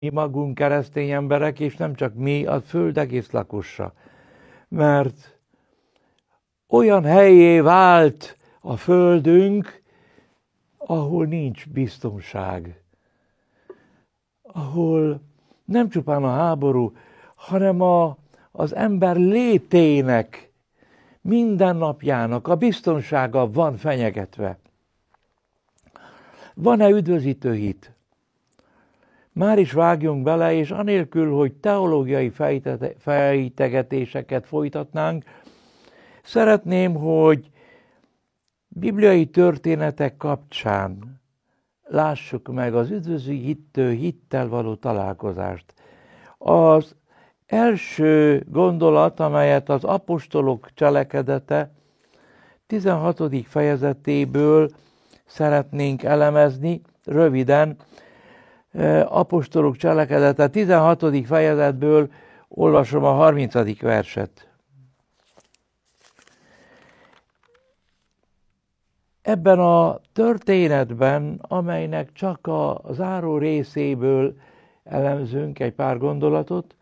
mi magunk keresztény emberek, és nem csak mi, a föld egész lakosa. Mert olyan helyé vált a földünk, ahol nincs biztonság. Ahol nem csupán a háború, hanem az ember létének, mindennapjának a biztonsága van fenyegetve. Van-e üdvözítő hit? Már is vágjunk bele, és anélkül, hogy teológiai fejtegetéseket folytatnánk, szeretném, hogy bibliai történetek kapcsán lássuk meg az üdvözítő hittel való találkozást. Az első gondolat, amelyet az apostolok cselekedete 16. fejezetéből szeretnénk elemezni, röviden, apostolok cselekedete 16. fejezetből olvasom a 30. verset. Ebben a történetben, amelynek csak a záró részéből elemzünk egy pár gondolatot,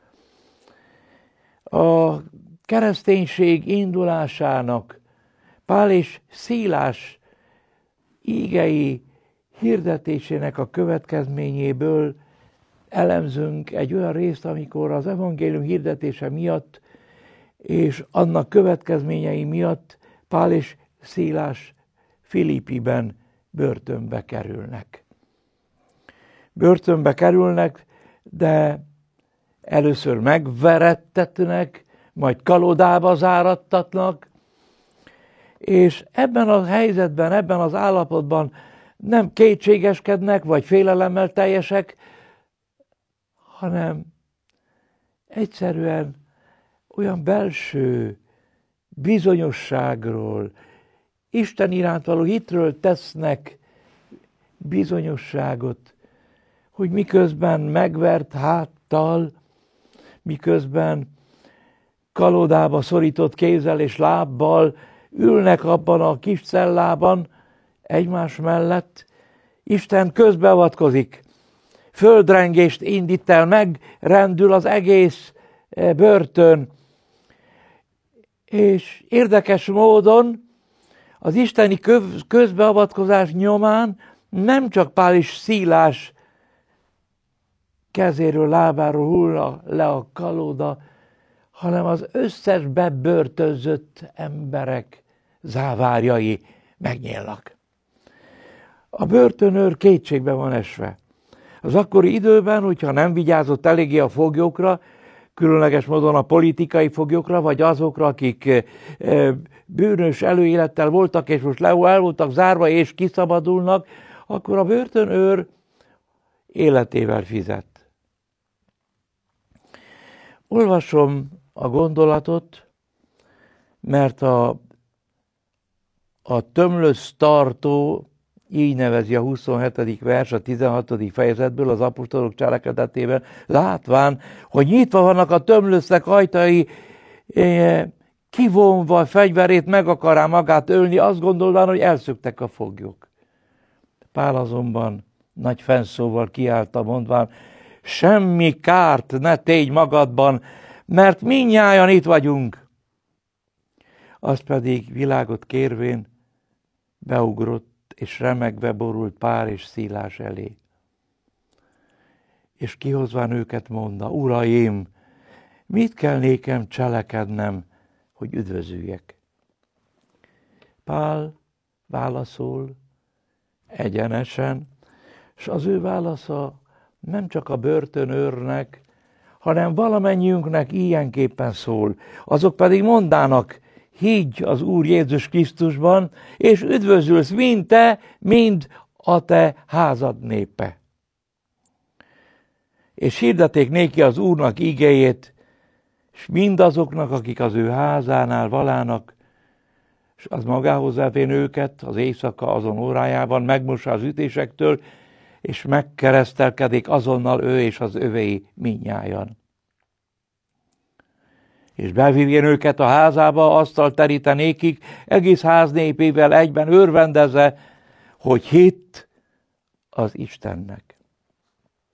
a kereszténység indulásának Pál és Szilás ígei hirdetésének a következményéből elemzünk egy olyan részt, amikor az evangélium hirdetése miatt és annak következményei miatt Pál és Szilás Filippiben börtönbe kerülnek. Börtönbe kerülnek, de először megverettetnek, majd kalodába zárattatnak, és ebben a helyzetben, ebben az állapotban nem kétségeskednek, vagy félelemmel teljesek, hanem egyszerűen olyan belső bizonyosságról, Isten iránt való hitről tesznek bizonyosságot, hogy miközben megvert háttal, miközben kalodába szorított kézzel és lábbal ülnek abban a kis cellában egymás mellett, Isten közbeavatkozik, földrengést indít el, megrendül az egész börtön, és érdekes módon az isteni közbeavatkozás nyomán nem csak Pál és Szilás kezéről, lábáról hull le a kalóda, hanem az összes bebörtönzött emberek závárjai megnyílnak. A börtönőr kétségbe van esve. Az akkori időben, hogyha nem vigyázott eléggé a foglyokra, különleges módon a politikai foglyokra, vagy azokra, akik bűnös előélettel voltak, és most el voltak zárva, és kiszabadulnak, akkor a börtönőr életével fizet. Olvasom a gondolatot, mert a tömlös tartó, így nevezi a 27. vers a 16. fejezetből az apostolok cselekedetében, látván, hogy nyitva vannak a tömlösznek ajtai, kivonva fegyverét, meg akará magát ölni, azt gondolván, hogy elszöktek a foglyok. Pál azonban nagy fennszóval kiállta, mondván, semmi kárt ne tégy magadban, mert mindnyájan itt vagyunk. Az pedig világot kérvén beugrott, és remegve borult Pál és Szilás elé. És kihozván őket mondta, uraim, mit kell nékem cselekednem, hogy üdvözüljek? Pál válaszol egyenesen, és az ő válasza nem csak a börtönőrnek, hanem valamennyiünknek ilyenképpen szól. Azok pedig mondának, higgy az Úr Jézus Krisztusban, és üdvözülsz mind te, mind a te házad népe. És hirdeték néki az Úrnak igéjét, és mindazoknak, akik az ő házánál valának, és az magához elvén őket az éjszaka azon órájában megmossa az ütésektől, és megkeresztelkedik azonnal ő és az övéi mindnyájan. És bevívjen őket a házába, asztalt terítenékik, egész ház népével egyben örvendezve, hogy hitt az Istennek.